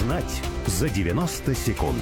Узнать за 90 секунд.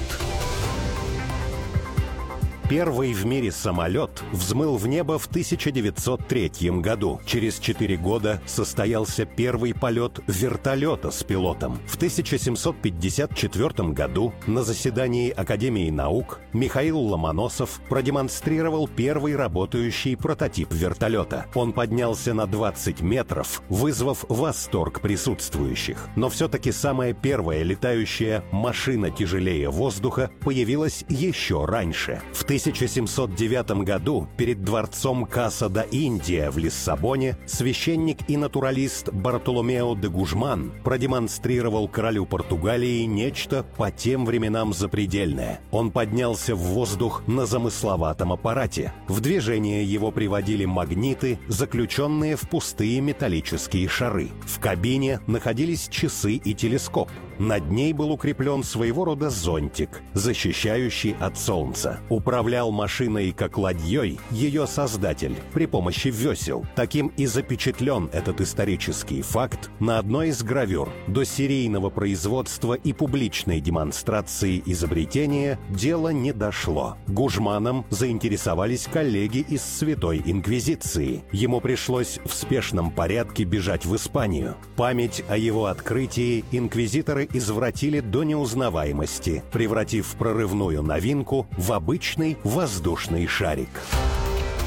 Первый в мире самолет взмыл в небо в 1903 году. Через 4 года состоялся первый полет вертолета с пилотом. В 1754 году на заседании Академии наук Михаил Ломоносов продемонстрировал первый работающий прототип вертолета. Он поднялся на 20 метров, вызвав восторг присутствующих. Но все-таки самая первая летающая машина тяжелее воздуха появилась еще раньше. В 1709 году перед дворцом Каса-да-Индия в Лиссабоне священник и натуралист Бартоломео де Гужман продемонстрировал королю Португалии нечто по тем временам запредельное. Он поднялся в воздух на замысловатом аппарате. В движение его приводили магниты, заключенные в пустые металлические шары. В кабине находились часы и телескоп. Над ней был укреплен своего рода зонтик, защищающий от солнца. Управлял машиной как ладьей ее создатель при помощи весел. Таким и запечатлен этот исторический факт на одной из гравюр. До серийного производства и публичной демонстрации изобретения дело не дошло. Гужманом заинтересовались коллеги из Святой Инквизиции. Ему пришлось в спешном порядке бежать в Испанию. Память о его открытии инквизиторы извратили до неузнаваемости, превратив прорывную новинку в обычный воздушный шарик.